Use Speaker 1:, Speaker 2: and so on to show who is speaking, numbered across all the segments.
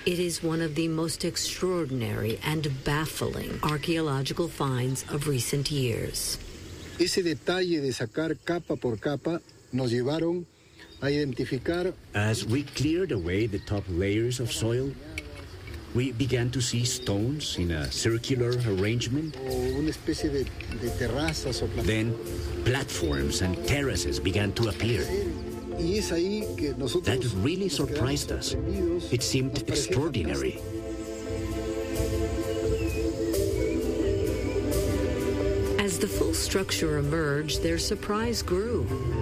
Speaker 1: It is one of the most extraordinary and baffling archaeological finds of recent years.
Speaker 2: Ese detalle de sacar capa por capa nos llevaron a identificar.
Speaker 3: As we cleared away the top layers of soil, we began to see stones in a circular arrangement.
Speaker 2: Una especie de terrazas o
Speaker 3: Then platforms and terraces began to appear. That really surprised us. It seemed extraordinary.
Speaker 1: As the full structure emerged, their surprise grew.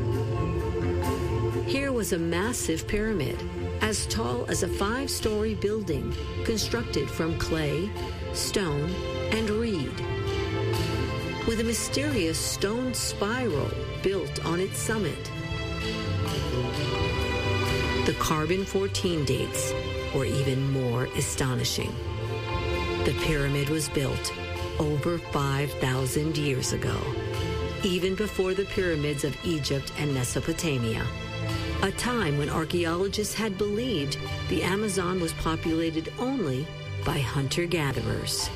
Speaker 1: Here was a massive pyramid, as tall as a 5-story building, constructed from clay, stone, and reed, with a mysterious stone spiral built on its summit. The carbon-14 dates were even more astonishing. The pyramid was built over 5,000 years ago, even before the pyramids of Egypt and Mesopotamia, a time when archaeologists had believed the Amazon was populated only by hunter-gatherers.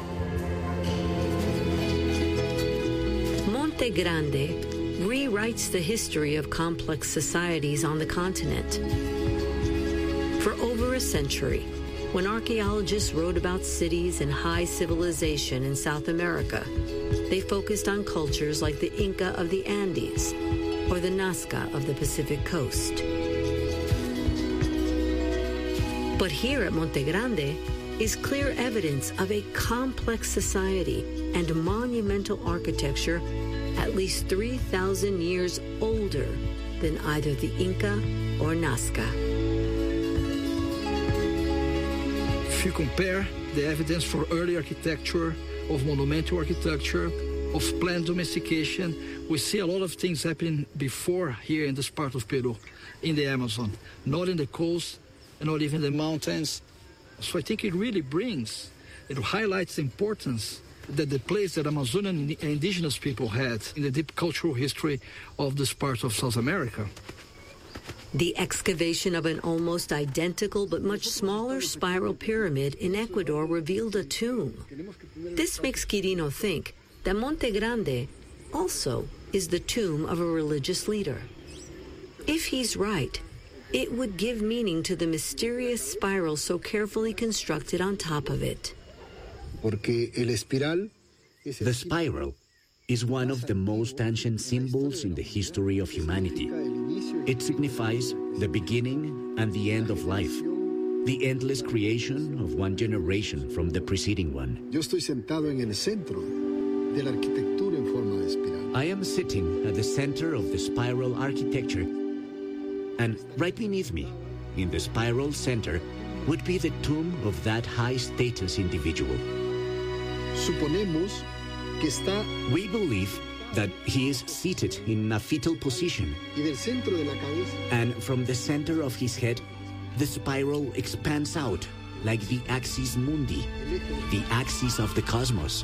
Speaker 1: Monte Grande rewrites the history of complex societies on the continent. For over a century, when archaeologists wrote about cities and high civilization in South America, they focused on cultures like the Inca of the Andes or the Nazca of the Pacific coast. But here at Monte Grande is clear evidence of a complex society and monumental architecture at least 3,000 years older than either the Inca or Nazca.
Speaker 4: If you compare the evidence for early architecture, of monumental architecture, of planned domestication, we see a lot of things happening before here in this part of Peru, in the Amazon, not in the coast and not even the mountains. So I think it really highlights the importance that the place that Amazonian indigenous people had in the deep cultural history of this part of South America.
Speaker 1: The excavation of an almost identical but much smaller spiral pyramid in Ecuador revealed a tomb. This makes Quirino think that Monte Grande also is the tomb of a religious leader. If he's right, it would give meaning to the mysterious spiral so carefully constructed on top of it.
Speaker 3: The spiral is one of the most ancient symbols in the history of humanity. It signifies the beginning and the end of life, the endless creation of one generation from the preceding one. I am sitting at the center of the spiral architecture, and right beneath me, in the spiral center, would be the tomb of that high-status individual. We believe that he is seated in a fetal position, and from the center of his head, the spiral expands out like the axis mundi, the axis of the cosmos.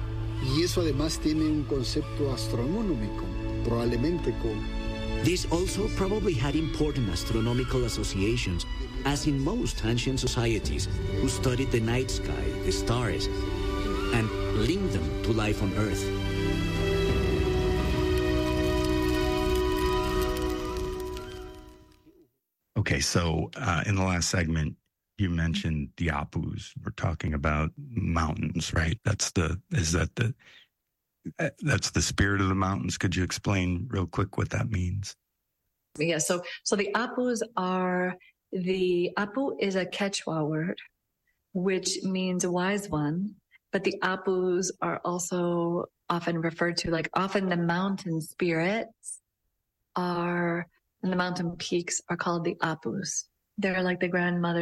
Speaker 3: This also probably had important astronomical associations, as in most ancient societies who studied the night sky, the stars, and linked them to life on Earth.
Speaker 5: Okay, so in the last segment, you mentioned the Apus. We're talking about mountains, right? That's the spirit of the mountains. Could you explain real quick what that means?
Speaker 6: Yeah, so the Apus Apu is a Quechua word, which means wise one. But the Apus are also often referred to, like often the mountain spirits and the mountain peaks are called the Apus. They're like the grandmother